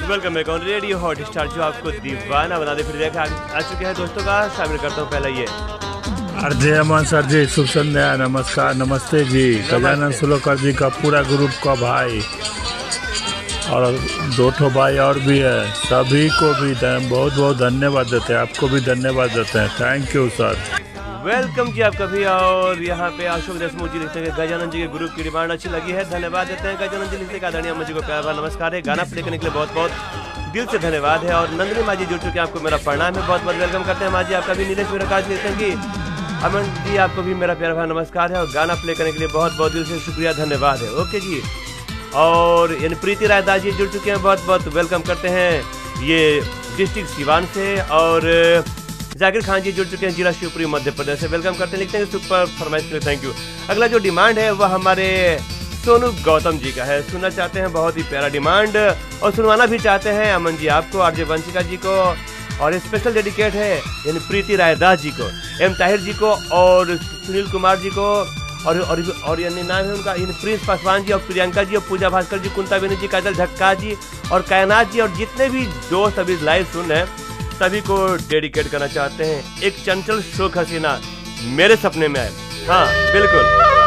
Welcome back on radio hot star, जो आपको दीवाना बना दे। फिर देखा आ चुके हैं दोस्तों का शामिल करता हूँ पहला ये आरजे अमन सर जी, शुभ संध्या, नमस्कार, नमस्ते जी। गजानन सुलोकर जी का पूरा ग्रुप का भाई और 2 भाई और भी है, सभी को भी बहुत बहुत धन्यवाद देते हैं। आपको भी धन्यवाद देते हैं, थैंक यू सर। वेलकम जी आपका भी। और यहाँ पे अशोक देशमुख जी लिखते हैं गजानन जी के ग्रुप की डिमांड अच्छी लगी है, धन्यवाद देते हैं। गजानन जी लिखते हैं आदरणीय अम्मा जी को प्यार भरा नमस्कार है, गाना प्ले करने के लिए बहुत बहुत दिल से धन्यवाद है। और नंदिनी माँ जी जुड़ चुके हैं, आपको मेरा प्रणाम है, बहुत बहुत वेलकम करते हैं माँ जी आपका भी। नीलेश विराज लिखते हैं कि अमन जी आपको भी मेरा प्यार भरा नमस्कार है और गाना प्ले करने के लिए बहुत बहुत दिल से शुक्रिया, धन्यवाद है। ओके जी। और यानी प्रीति रायदास जी जुड़ चुके हैं, बहुत बहुत वेलकम करते हैं, ये डिस्ट्रिक्ट सिवान से। और जाकिर खान जी जुड़ चुके हैं, जिला शिवपुरी मध्य प्रदेश से, वेलकम करते हैं, लिखते हैं सुपर फरमाइश के लिए थैंक यू। अगला जो डिमांड है वह हमारे सोनू गौतम जी का है, सुनना चाहते हैं, बहुत ही प्यारा डिमांड, और सुनवाना भी चाहते हैं अमन जी आपको, आरजे वंशिका जी को, और स्पेशल डेडिकेट है यानी प्रीति रायदास जी को, एम ताहिर जी को, और सुनील कुमार जी को, और यानी नाम है उनका प्रिंस पासवान जी, और प्रियंका जी, और पूजा भास्कर जी, कुंता बेनी जी, काजल झक्का जी, और कायनात जी, और जितने भी दोस्त अभी लाइव सुन रहे हैं सभी को डेडिकेट करना चाहते हैं। एक चंचल शोक हसीना मेरे सपने में आए। हाँ बिल्कुल।